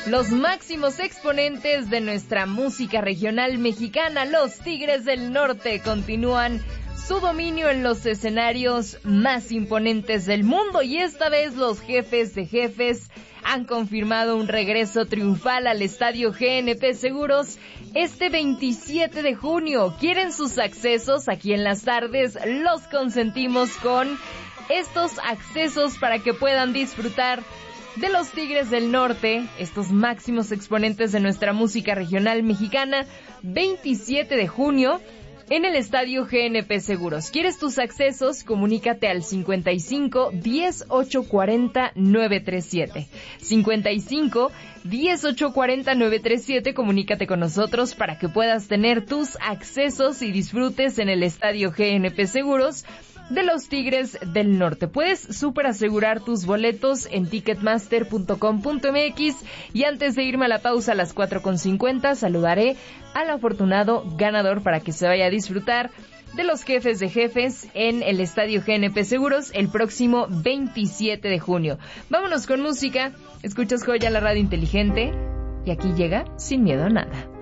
Los máximos exponentes de nuestra música regional mexicana, los Tigres del Norte, continúan su dominio en los escenarios más imponentes del mundo y esta vez los Jefes de Jefes han confirmado un regreso triunfal al Estadio GNP Seguros este 27 de junio. ¿Quieren sus accesos? Aquí en las tardes los consentimos con estos accesos para que puedan disfrutar de los Tigres del Norte, estos máximos exponentes de nuestra música regional mexicana, 27 de junio en el Estadio GNP Seguros. ¿Quieres tus accesos? Comunícate al 55 10 840 937. 55 10 840 937. Comunícate con nosotros para que puedas tener tus accesos y disfrutes en el Estadio GNP Seguros de los Tigres del Norte. Puedes súper asegurar tus boletos en ticketmaster.com.mx y antes de irme a la pausa a las 4:50 saludaré al afortunado ganador para que se vaya a disfrutar de los Jefes de Jefes en el Estadio GNP Seguros el próximo 27 de junio. Vámonos con música. Escuchas Joya, la radio inteligente, y aquí llega Sin Miedo a Nada.